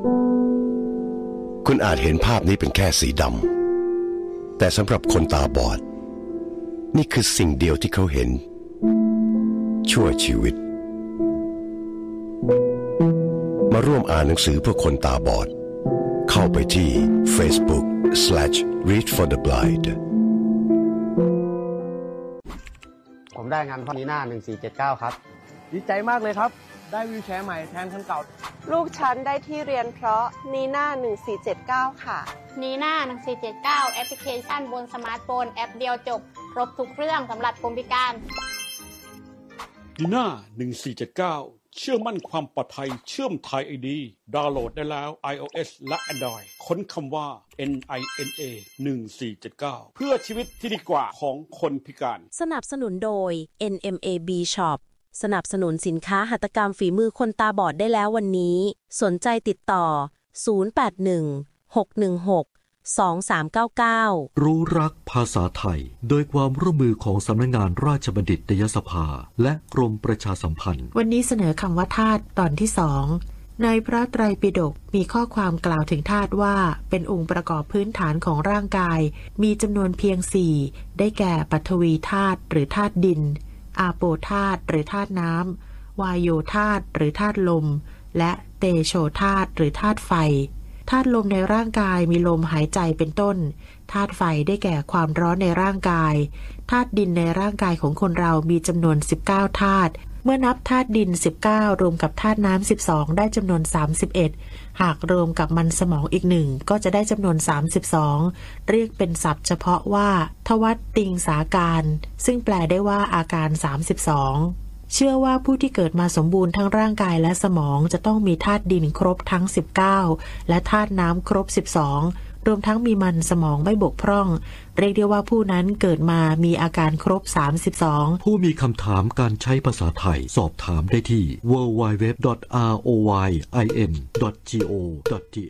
คุณอาจเห็นภาพนี้เป็นแค่สีดำแต่สำหรับคนตาบอดนี่คือสิ่งเดียวที่เขาเห็นชั่วชีวิตมาร่วมอ่านหนังสือเพื่อคนตาบอดเข้าไปที่ Facebook/Read for the Blind ผมได้งานพอนีน่า1479ครับดีใจมากเลยครับได้วีลแชร์ใหม่แทนคันเก่าลูกฉันได้ที่เรียนเพราะนีน่า1479ค่ะนีน่า1479แอปพลิเคชันบนสมาร์ทโฟนแอปเดียวจบครบทุกเรื่องสำหรับคนพิการนีน่า1479เชื่อมั่นความปลอดภัยเชื่อมไทย ID ดาวน์โหลดได้แล้ว iOS และ Android ค้นคำว่า NINA 1479เพื่อชีวิตที่ดีกว่าของคนพิการสนับสนุนโดย NMAB Shop สนับสนุนสินค้าหัตถกรรมฝีมือคนตาบอดได้แล้ววันนี้สนใจติดต่อ0816162399 รู้รักภาษาไทยโดยความร่วมมือของสำนักงานราชบัณฑิตยสภาและกรมประชาสัมพันธ์วันนี้เสนอคำว่าธาตุตอนที่2ในพระไตรปิฎกมีข้อความกล่าวถึงธาตุว่าเป็นองค์ประกอบพื้นฐานของร่างกายมีจำนวนเพียง4ได้แก่ปฐวีธาตุหรือธาตุดินอาโปธาตุหรือธาตุน้ำวายโยธาตุหรือธาตุลมและเตโชธาตุหรือธาตุไฟธาตุลมในร่างกายมีลมหายใจเป็นต้นธาตุไฟได้แก่ความร้อนในร่างกายธาตุดินในร่างกายของคนเรามีจำนวน19ธาตุเมื่อนับธาตุดิน19รวมกับธาตุน้ำ12ได้จำนวน31หากรวมกับมันสมองอีก1ก็จะได้จำนวน32เรียกเป็นศัพท์เฉพาะว่าทวัตติงสาการซึ่งแปลได้ว่าอาการ32เชื่อว่าผู้ที่เกิดมาสมบูรณ์ทั้งร่างกายและสมองจะต้องมีธาตุดินครบทั้ง19และธาตุน้ำครบ12รวมทั้งมีมันสมองไม่บกพร่องเรียกได้ว่าผู้นั้นเกิดมามีอาการครบ32 ผู้มีคำถามการใช้ภาษาไทยสอบถามได้ที่ www.royin.go.th